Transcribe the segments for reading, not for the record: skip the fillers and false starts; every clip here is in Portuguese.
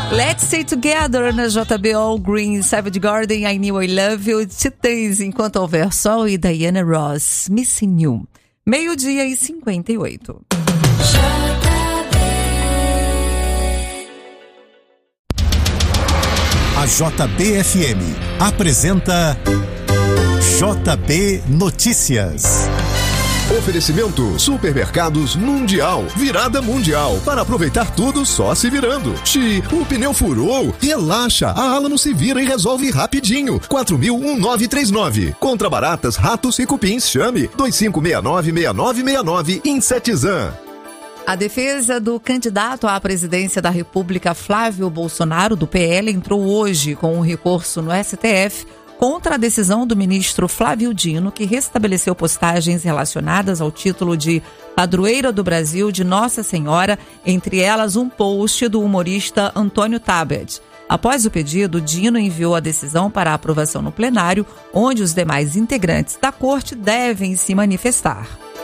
Let's Stay Together na JB All Green, Savage Garden, I Knew I Love You, Titãs, Enquanto Houver Sol e Diana Ross, Missing You. 12:58. A JBFM apresenta JB Notícias. Oferecimento Supermercados Mundial, virada mundial. Para aproveitar tudo só se virando. O pneu furou? Relaxa, a Alamo se vira e resolve rapidinho. 4000-1939. Contra baratas, ratos e cupins, chame 2569-6969 Insetizan. A defesa do candidato à presidência da República, Flávio Bolsonaro, do PL, entrou hoje com um recurso no STF contra a decisão do ministro Flávio Dino, que restabeleceu postagens relacionadas ao título de Padroeira do Brasil de Nossa Senhora, entre elas um post do humorista Antônio Tabet. Após o pedido, Dino enviou a decisão para aprovação no plenário, onde os demais integrantes da corte devem se manifestar.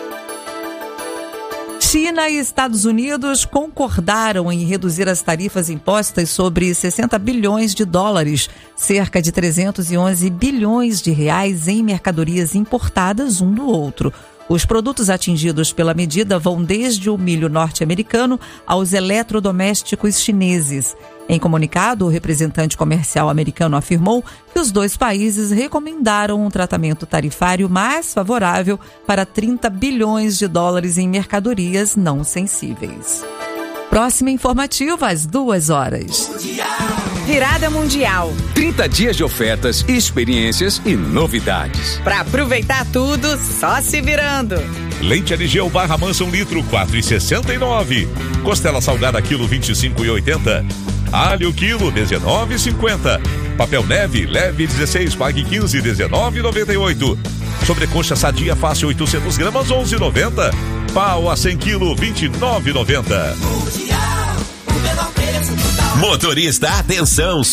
China e Estados Unidos concordaram em reduzir as tarifas impostas sobre 60 bilhões de dólares, cerca de 311 bilhões de reais em mercadorias importadas um do outro. Os produtos atingidos pela medida vão desde o milho norte-americano aos eletrodomésticos chineses. Em comunicado, o representante comercial americano afirmou que os dois países recomendaram um tratamento tarifário mais favorável para 30 bilhões de dólares em mercadorias não sensíveis. Próxima informativa às 2h. Virada Mundial. 30 dias de ofertas, experiências e novidades. Pra aproveitar tudo, só se virando. Leite Aligeu Barra Mansa 1 litro, 4,69. Costela salgada quilo, 25,80. Alho quilo, 19,50. Papel neve, leve 16, pague 15, 19,98. Sobrecoxa sadia fácil 800 gramas, 11,90. Pau a 100 quilo, 29,90. Motorista, atenção!